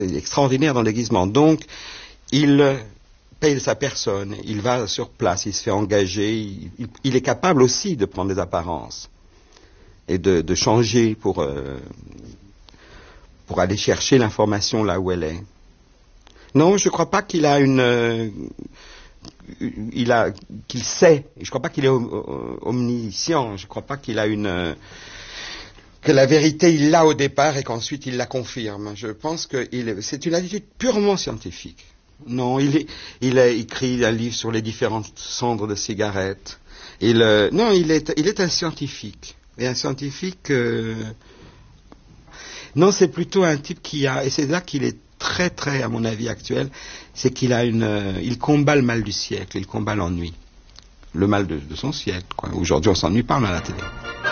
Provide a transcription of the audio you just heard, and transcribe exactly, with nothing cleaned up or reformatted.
extraordinaire dans le déguisement. Donc, il paye sa personne, il va sur place, il se fait engager, il, il, il est capable aussi de prendre des apparences et de, de changer pour, euh, pour aller chercher l'information là où elle est. Non, je ne crois pas qu'il a une... Euh, il a, qu'il sait, je ne crois pas qu'il est omniscient, je ne crois pas qu'il a une... Euh, que la vérité, il l'a au départ et qu'ensuite il la confirme. Je pense que il, c'est une attitude purement scientifique. Non, il, est, il a écrit un livre sur les différentes cendres de cigarettes. Il, euh, non, il est, il est un scientifique. Et un scientifique... Euh, non, c'est plutôt un type qui a... Et c'est là qu'il est très, très, à mon avis, actuel. C'est qu'il a une... Euh, il combat le mal du siècle. Il combat l'ennui. Le mal de, de son siècle, quoi. Aujourd'hui, on s'ennuie pas, on a la télé.